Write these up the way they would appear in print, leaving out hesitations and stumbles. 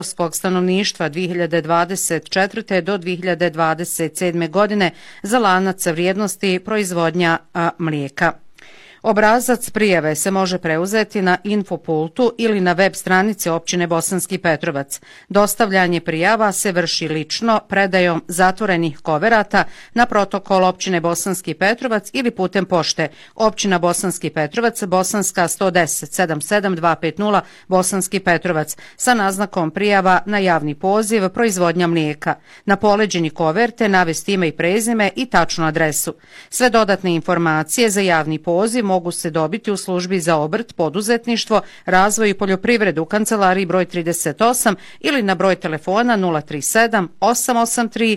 stanovništva 2024. do 2027. godine za lanac vrijednosti proizvodnja mlijeka. Obrazac prijave se može preuzeti na infopultu ili na web stranici općine Bosanski Petrovac. Dostavljanje prijava se vrši lično predajom zatvorenih koverata na protokol općine Bosanski Petrovac ili putem pošte općina Bosanski Petrovac, Bosanska 110 77250 Bosanski Petrovac sa naznakom prijava na javni poziv proizvodnja mlijeka. Na poleđini koverte navesti ime i prezime i tačnu adresu. Sve dodatne informacije za javni poziv mogu se dobiti u službi za obrt, poduzetništvo, razvoj i poljoprivredu u kancelariji broj 38 ili na broj telefona 037 883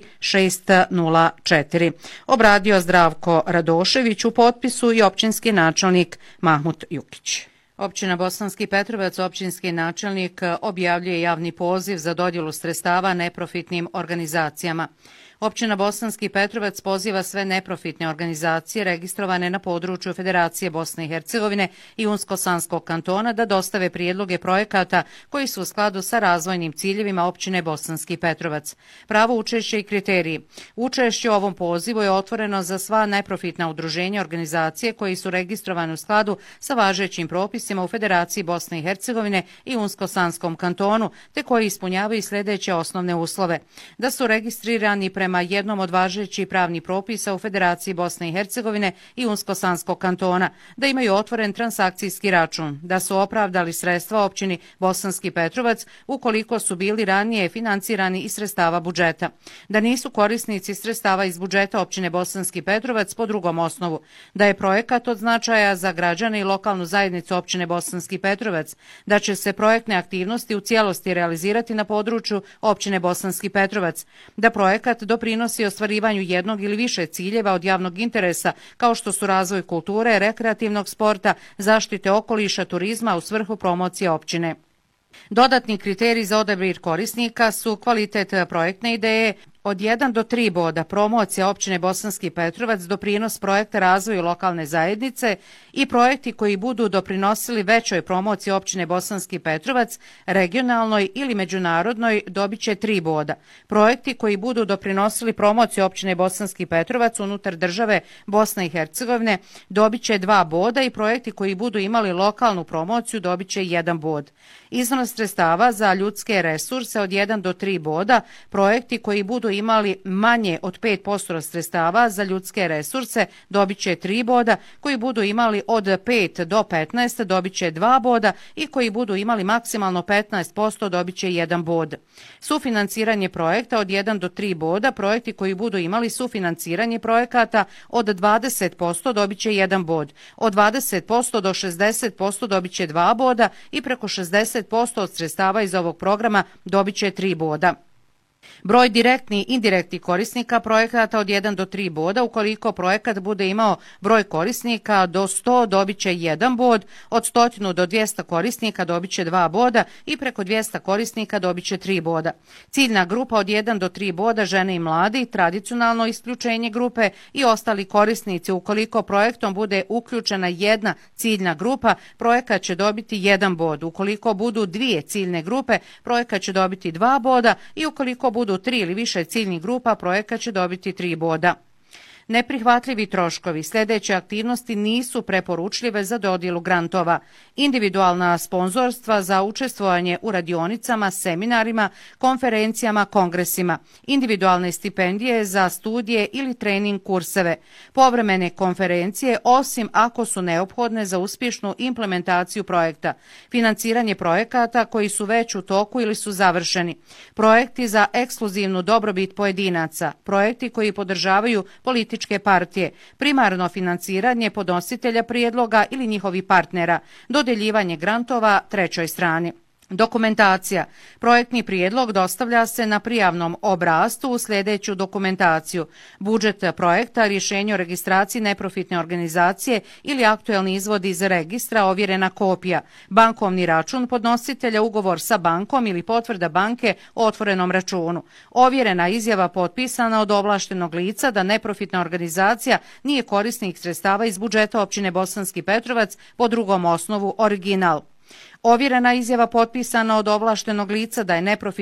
604. Obradio Zdravko Radošević, u potpisu i općinski načelnik Mahmut Jukić. Općina Bosanski Petrovac, općinski načelnik, objavljuje javni poziv za dodjelu sredstava neprofitnim organizacijama. Općina Bosanski Petrovac poziva sve neprofitne organizacije registrovane na području Federacije Bosne i Hercegovine i Unsko-Sanskog kantona da dostave prijedloge projekata koji su u skladu sa razvojnim ciljevima općine Bosanski Petrovac. Pravo učešće i kriteriji. Učešće u ovom pozivu je otvoreno za sva neprofitna udruženja organizacije koji su registrovane u skladu sa važećim propisima u Federaciji Bosne i Hercegovine i Unsko-Sanskom kantonu, te koji ispunjavaju sljedeće osnovne uslove: da su registrirani prema jednom od važećih pravnih propisa u Federaciji Bosne i Hercegovine i Unsko-Sanskog kantona, da imaju otvoren transakcijski račun, da su opravdali sredstva općini Bosanski Petrovac ukoliko su bili ranije financirani iz sredstava budžeta, da nisu korisnici sredstava iz budžeta općine Bosanski Petrovac po drugom osnovu, da je projekat od značaja za građane i lokalnu zajednicu općine Bosanski Petrovac, da će se projektne aktivnosti u cijelosti realizirati na području općine Bosanski Petrovac, da projekat doprinosi ostvarivanju jednog ili više ciljeva od javnog interesa, kao što su razvoj kulture, rekreativnog sporta, zaštite okoliša, turizma u svrhu promocije općine. Dodatni kriteriji za odabir korisnika su kvalitet projektne ideje, od 1 do 3 boda promocija općine Bosanski Petrovac, doprinos projekta razvoju lokalne zajednice i projekti koji budu doprinosili većoj promociji općine Bosanski Petrovac, regionalnoj ili međunarodnoj, dobit će 3 boda. Projekti koji budu doprinosili promociji općine Bosanski Petrovac unutar države Bosne i Hercegovine dobit će 2 boda i projekti koji budu imali lokalnu promociju dobit će 1 bod. Iznos sredstava za ljudske resurse od 1 do 3 boda, projekti koji budu imali manje od 5% sredstava za ljudske resurse dobit će 3 boda, koji budu imali od 5 do 15 dobit će 2 boda i koji budu imali maksimalno 15% dobit će 1 bod. Sufinanciranje projekta od 1 do 3 boda, projekti koji budu imali sufinanciranje projekata od 20% dobit će 1 bod, od 20% do 60% dobit će 2 boda i preko 60% od sredstava iz ovog programa dobit će 3 boda. Broj direktnih i indirektnih korisnika projekata od 1 do 3 boda, ukoliko projekat bude imao broj korisnika do 100 dobit će 1 bod, od 100 do 200 korisnika dobit će 2 boda i preko 200 korisnika dobit će 3 boda. Ciljna grupa od 1 do 3 boda, žene i mladi, tradicionalno isključenje grupe i ostali korisnici. Ukoliko projektom bude uključena jedna ciljna grupa, projekat će dobiti 1 bod. Ukoliko budu 2 ciljne grupe, projekat će dobiti 2 boda i ukoliko budu 3 ili više ciljnih grupa, projekat će dobiti 3 boda. Neprihvatljivi troškovi. Sljedeće aktivnosti nisu preporučljive za dodjelu grantova. Individualna sponzorstva za učestvovanje u radionicama, seminarima, konferencijama, kongresima. Individualne stipendije za studije ili trening kurseve. Povremene konferencije, osim ako su neophodne za uspješnu implementaciju projekta. Financiranje projekata koji su već u toku ili su završeni. Projekti za ekskluzivnu dobrobit pojedinaca. Projekti koji podržavaju političke partije, primarno financiranje podnositelja prijedloga ili njihovih partnera, dodeljivanje grantova trećoj strani. Dokumentacija. Projektni prijedlog dostavlja se na prijavnom obrascu u sljedeću dokumentaciju: budžet projekta, rješenje o registraciji neprofitne organizacije ili aktuelni izvod iz registra, ovjerena kopija, bankovni račun podnositelja, ugovor sa bankom ili potvrda banke o otvorenom računu, ovjerena izjava potpisana od ovlaštenog lica da neprofitna organizacija nije korisnik sredstava iz budžeta općine Bosanski Petrovac po drugom osnovu, original. Ovjerena izjava potpisana od ovlaštenog lica da je neprofitna